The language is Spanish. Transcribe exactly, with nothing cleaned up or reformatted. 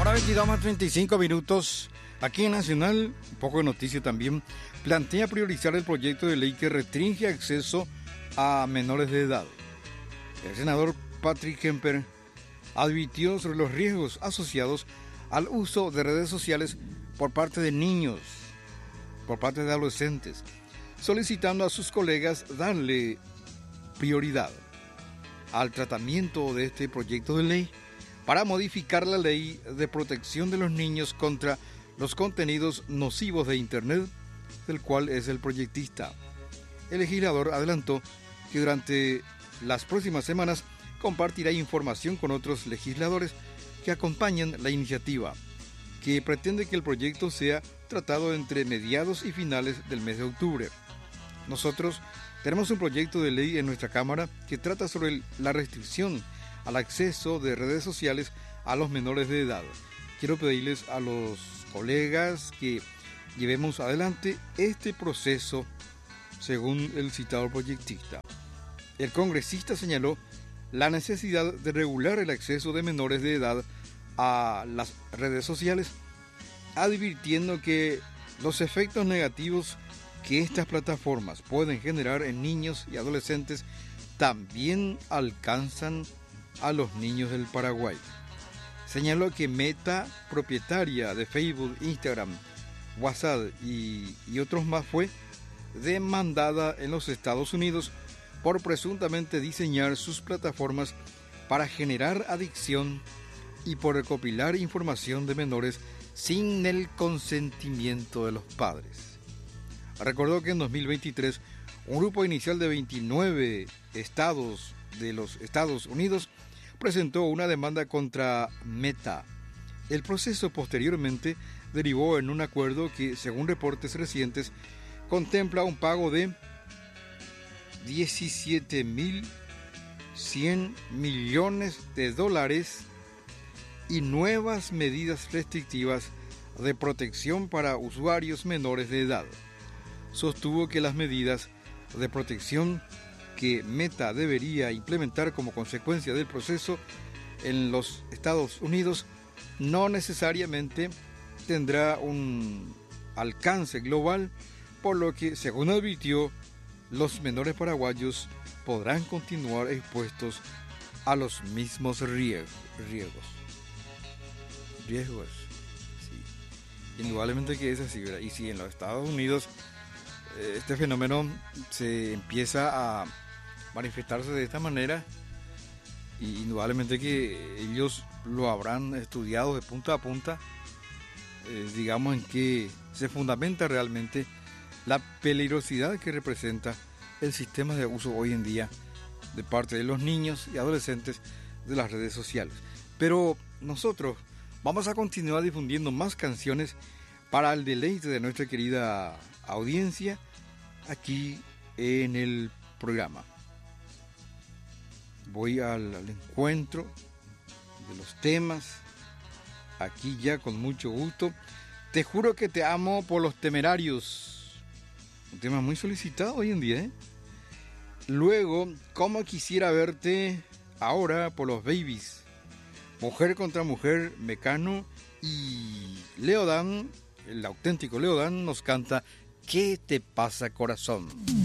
Ahora veintidós más treinta y cinco minutos. Aquí en Nacional, un poco de noticia también, plantea priorizar el proyecto de ley que restringe acceso a menores de edad. El senador Patrick Kemper advirtió sobre los riesgos asociados al uso de redes sociales por parte de niños, por parte de adolescentes, solicitando a sus colegas darle prioridad al tratamiento de este proyecto de ley para modificar la ley de protección de los niños contra los contenidos nocivos de Internet, del cual es el proyectista. El legislador adelantó que durante las próximas semanas compartirá información con otros legisladores que acompañan la iniciativa, que pretende que el proyecto sea tratado entre mediados y finales del mes de octubre. Nosotros tenemos un proyecto de ley en nuestra Cámara que trata sobre el, la restricción al acceso de redes sociales a los menores de edad. Quiero pedirles a los colegas que llevemos adelante este proceso según el citado proyectista. El congresista señaló la necesidad de regular el acceso de menores de edad a las redes sociales, advirtiendo que los efectos negativos que estas plataformas pueden generar en niños y adolescentes también alcanzan a los niños del Paraguay. Señaló que Meta, propietaria de Facebook, Instagram, WhatsApp y, y otros más, fue demandada en los Estados Unidos por presuntamente diseñar sus plataformas para generar adicción y por recopilar información de menores sin el consentimiento de los padres. Recordó que en dos mil veintitrés un grupo inicial de veintinueve estados de los Estados Unidos presentó una demanda contra Meta. El proceso posteriormente derivó en un acuerdo que, según reportes recientes, contempla un pago de diecisiete mil cien millones de dólares y nuevas medidas restrictivas de protección para usuarios menores de edad. Sostuvo que las medidas de protección que Meta debería implementar como consecuencia del proceso en los Estados Unidos no necesariamente tendrá un alcance global, por lo que, según advirtió, los menores paraguayos podrán continuar expuestos a los mismos riesgos. Riesgos. Riesgos. Sí. Indudablemente que es así, ¿verdad? Y si en los Estados Unidos eh, este fenómeno se empieza a manifestarse de esta manera, y indudablemente que ellos lo habrán estudiado de punta a punta, eh, digamos en que se fundamenta realmente la peligrosidad que representa el sistema de uso hoy en día de parte de los niños y adolescentes de las redes sociales. Pero nosotros vamos a continuar difundiendo más canciones para el deleite de nuestra querida audiencia aquí en el programa. Voy al, al encuentro de los temas, aquí ya con mucho gusto. Te juro que te amo por Los Temerarios, un tema muy solicitado hoy en día, ¿eh? Luego, Cómo quisiera verte ahora, por Los Babies, Mujer contra Mujer, Mecano, y Leodan, el auténtico Leodan, nos canta ¿Qué te pasa, corazón?